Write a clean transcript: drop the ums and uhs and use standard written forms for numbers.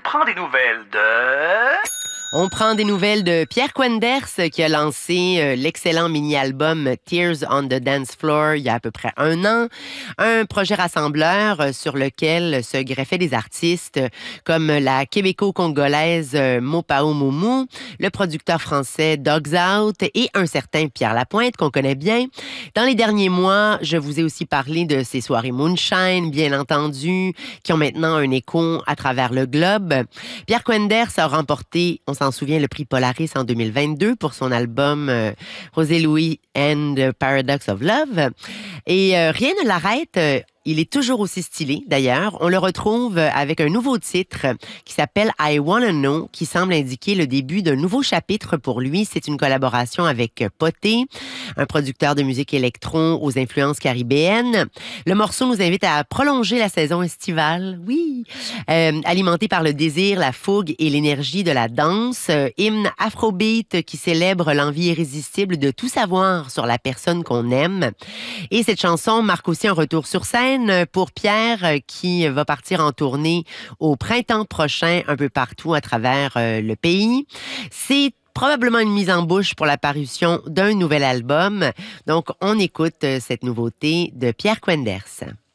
prend des nouvelles de... On prend des nouvelles de Pierre Quenders qui a lancé l'excellent mini-album Tears on the Dance Floor il y a à peu près un an. Un projet rassembleur sur lequel se greffaient des artistes comme la québéco-congolaise Mopao Moumou, le producteur français Dogs Out et un certain Pierre Lapointe qu'on connaît bien. Dans les derniers mois, je vous ai aussi parlé de ces soirées Moonshine, bien entendu, qui ont maintenant un écho à travers le globe. Pierre Quenders a remporté, on s'en souvient, le prix Polaris en 2022 pour son album José Louis and the Paradox of Love. Et rien ne l'arrête. Il est toujours aussi stylé, d'ailleurs. On le retrouve avec un nouveau titre qui s'appelle I Wanna Know, qui semble indiquer le début d'un nouveau chapitre pour lui. C'est une collaboration avec Poté, un producteur de musique électro aux influences caribéennes. Le morceau nous invite à prolonger la saison estivale, oui, alimenté par le désir, la fougue et l'énergie de la danse. Hymne afrobeat qui célèbre l'envie irrésistible de tout savoir sur la personne qu'on aime. Et cette chanson marque aussi un retour sur scène pour Pierre qui va partir en tournée au printemps prochain un peu partout à travers le pays. C'est probablement une mise en bouche pour la parution d'un nouvel album. Donc, on écoute cette nouveauté de Pierre Quenders.